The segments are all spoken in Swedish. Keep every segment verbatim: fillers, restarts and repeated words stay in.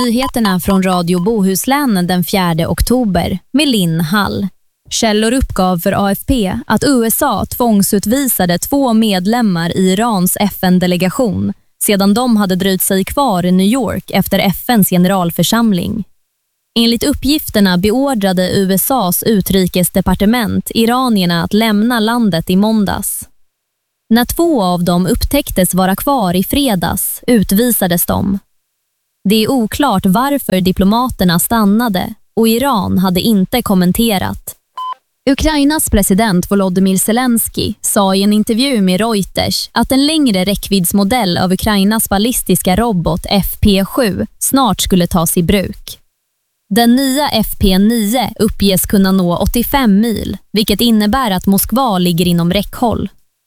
Nyheterna från Radio Bohuslän den fjärde oktober med Linn Hall. Källor uppgav för A F P att U S A tvångsutvisade två medlemmar i Irans F N-delegation sedan de hade dröjt sig kvar i New York efter F N:s generalförsamling. Enligt uppgifterna beordrade U S A:s utrikesdepartement iranierna att lämna landet i måndags. När två av dem upptäcktes vara kvar i fredags utvisades de. Det är oklart varför diplomaterna stannade och Iran hade inte kommenterat. Ukrainas president Volodymyr Zelensky sa i en intervju med Reuters att en längre räckviddsmodell av Ukrainas ballistiska robot F P sju snart skulle tas i bruk. Den nya F P nio uppges kunna nå åttiofem mil, vilket innebär att Moskva ligger inom räckhåll.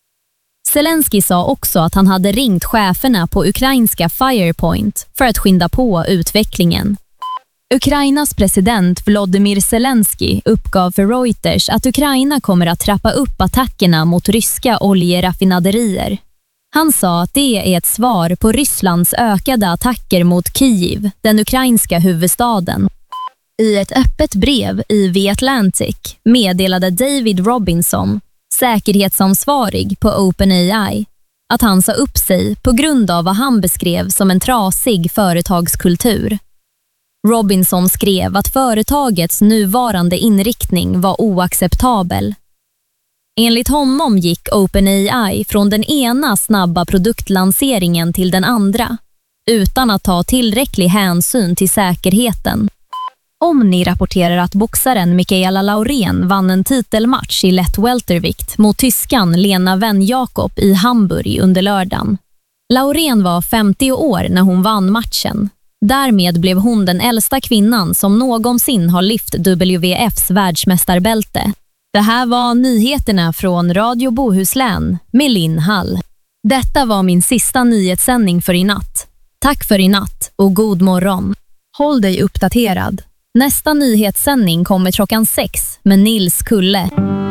Zelensky sa också att han hade ringt cheferna på ukrainska Firepoint för att skynda på utvecklingen. Ukrainas president Volodymyr Zelensky uppgav för Reuters att Ukraina kommer att trappa upp attackerna mot ryska oljeraffinaderier. Han sa att det är ett svar på Rysslands ökade attacker mot Kyiv, den ukrainska huvudstaden. I ett öppet brev i The Atlantic meddelade David Robinson, säkerhetsansvarig på OpenAI, att han sa upp sig på grund av vad han beskrev som en trasig företagskultur. Robinson skrev att företagets nuvarande inriktning var oacceptabel. Enligt honom gick OpenAI från den ena snabba produktlanseringen till den andra, utan att ta tillräcklig hänsyn till säkerheten. Omni rapporterar att boxaren Mikaela Laurén vann en titelmatch i lätt weltervikt mot tyskan Lena Wenn-Jakob i Hamburg under lördagen. Laurén var femtio år när hon vann matchen. Därmed blev hon den äldsta kvinnan som någonsin har lyft W F:s världsmästarbälte. Det här var nyheterna från Radio Bohuslän med Linn Hall. Detta var min sista nyhetssändning för i natt. Tack för i natt och god morgon. Håll dig uppdaterad. Nästa nyhetssändning kommer klockan sex med Nils Kulle.